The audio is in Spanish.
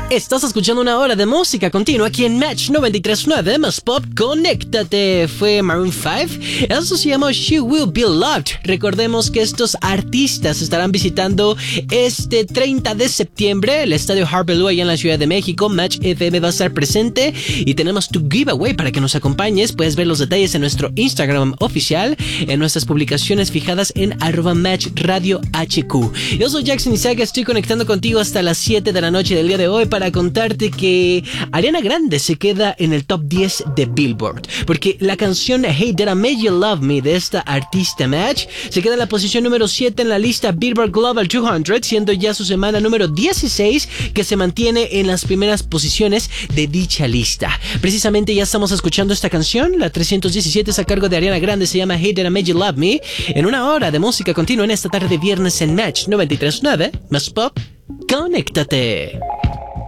Estás escuchando una hora de música continua aquí en Match 93.9 más Pop. Conéctate. Fue Maroon 5. Eso se llama She Will Be Loved. Recordemos que estos artistas estarán visitando este 30 de septiembre el estadio Harpelú allá en la Ciudad de México. Match FM va a estar presente y tenemos tu giveaway para que nos acompañes. Puedes ver los detalles en nuestro Instagram oficial, en nuestras publicaciones fijadas en @matchradiohq. Yo soy Jackson Isaac, estoy conectando contigo hasta las 7 de la noche del día de hoy para contarte que Ariana Grande se queda en el top 10 de Billboard, porque la canción Hey Did I Make You Love Me de esta artista Match se queda en la posición número 7 en la lista Billboard Global 200, siendo ya su semana número 16 que se mantiene en las primeras posiciones de dicha lista. Precisamente ya estamos escuchando esta canción, la 317 es a cargo de Ariana Grande, se llama Hey Did I Make You Love Me, en una hora de música continua en esta tarde de viernes en Match 93.9 más Pop. Conéctate.